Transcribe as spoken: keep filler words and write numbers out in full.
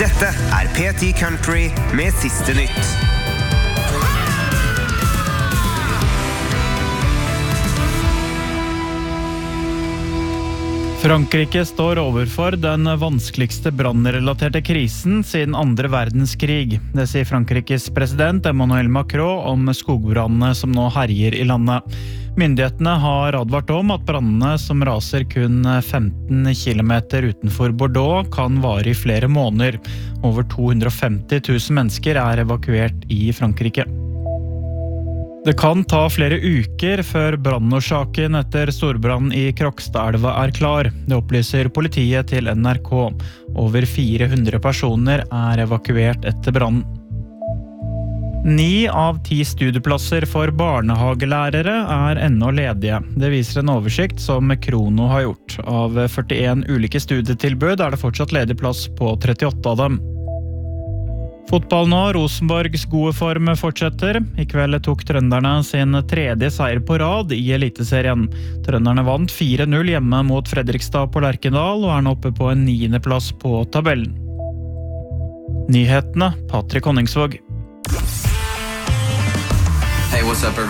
Dette er P ti Country med siste nytt. Frankrike står overfor den vanskeligste brandrelaterte krisen siden andre verdenskrig. Det sier Frankrikes president Emmanuel Macron om skogbrandene som nå herjer i landet. Myndighetene har advart om at brandene som raser kun femten kilometer utenfor Bordeaux kan vare i flere måneder. Over to hundre og femti tusen mennesker er evakuert i Frankrike. Det kan ta flere uker før brannårsaken etter storbrannen i Krokstadelva er klar. Det opplyser politiet til N R K. Over fire hundre personer er evakuert etter brannen. Ni av ti studieplasser for barnehagelærere er ennå ledige. Det viser en oversikt som Krono har gjort. Av førtien ulike studietilbud er det fortsatt ledig plass på trettiåtte av dem. Fotball nå, Rosenborgs gode form fortsetter. I kveld tok trønderne sin tredje seier på rad i Eliteserien. Trønderne vant fire null hjemme mot Fredrikstad på Lerkendal og er nå oppe på en niende plass på tabellen. Nyhetene, Patrick Honningsvåg. Hey, what's up, everybody?